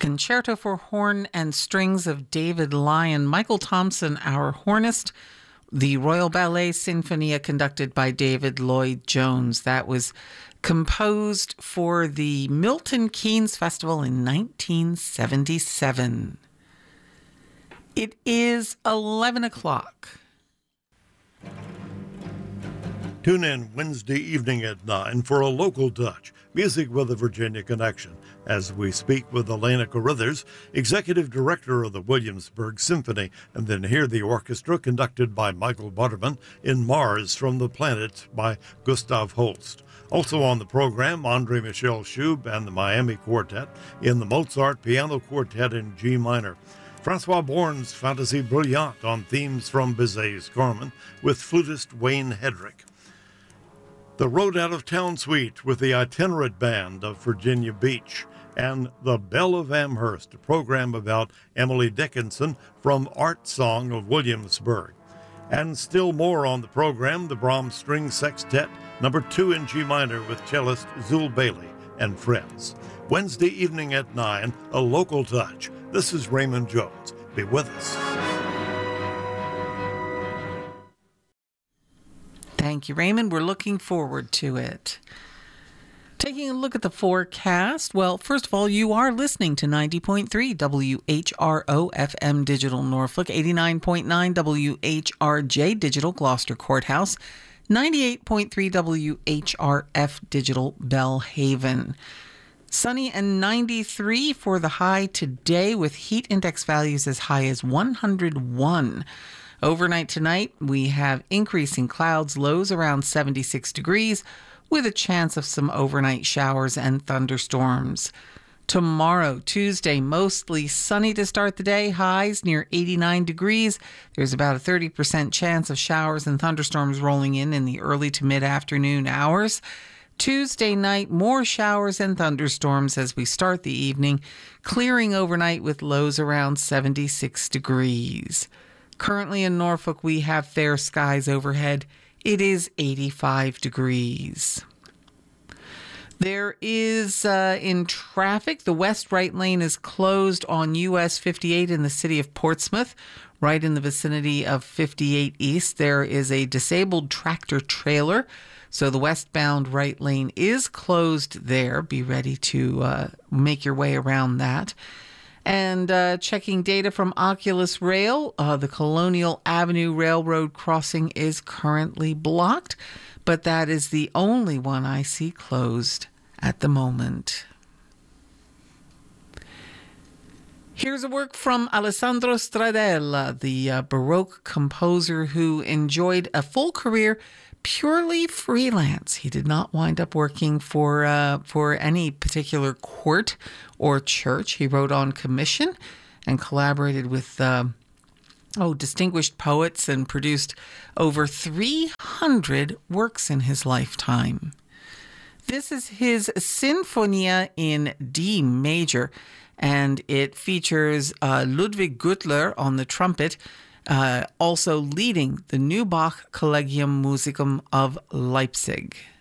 Concerto for Horn and Strings of David Lyon. Michael Thompson, our hornist. The Royal Ballet Sinfonia conducted by David Lloyd Jones. That was composed for the Milton Keynes Festival in 1977. It is 11 o'clock. Tune in Wednesday evening at 9 for a local touch, music with a Virginia connection, as we speak with Elena Carruthers, Executive Director of the Williamsburg Symphony, and then hear the orchestra conducted by Michael Butterman in Mars from the Planet by Gustav Holst. Also on the program, Andre Michel Schub and the Miami Quartet in the Mozart Piano Quartet in G minor. Francois Born's Fantasy Brilliant on themes from Bizet's Carmen with flutist Wayne Hedrick. The Road Out of Town Suite with the Itinerant Band of Virginia Beach, and The Belle of Amherst, a program about Emily Dickinson from Art Song of Williamsburg. And still more on the program, the Brahms String Sextet, number 2 in G minor with cellist Zul Bailey and friends. Wednesday evening at 9, a local touch. This is Raymond Jones. Be with us. Thank you, Raymond. We're looking forward to it. Taking a look at the forecast. Well, first of all, you are listening to 90.3 WHRO FM Digital Norfolk, 89.9 WHRJ Digital Gloucester Courthouse, 98.3 WHRF Digital Bellhaven. Sunny and 93 for the high today, with heat index values as high as 101. Overnight tonight, we have increasing clouds, lows around 76 degrees, with a chance of some overnight showers and thunderstorms. Tomorrow, Tuesday, mostly sunny to start the day, highs near 89 degrees. There's about a 30% chance of showers and thunderstorms rolling in the early to mid-afternoon hours. Tuesday night, more showers and thunderstorms as we start the evening, clearing overnight with lows around 76 degrees. Currently in Norfolk, we have fair skies overhead. It is 85 degrees. There is, in traffic, the west right lane is closed on US 58 in the city of Portsmouth, right in the vicinity of 58 East. There is a disabled tractor trailer, so the westbound right lane is closed there. Be ready to make your way around that. And checking data from Oculus Rail, the Colonial Avenue Railroad crossing is currently blocked, but that is the only one I see closed at the moment. Here's a work from Alessandro Stradella, the Baroque composer who enjoyed a full career purely freelance. He did not wind up working for any particular court or church. He wrote on commission and collaborated with distinguished poets and produced over 300 works in his lifetime. This is his Sinfonia in D major, and it features Ludwig Gürtler on the trumpet, also leading the Neubach Collegium Musicum of Leipzig.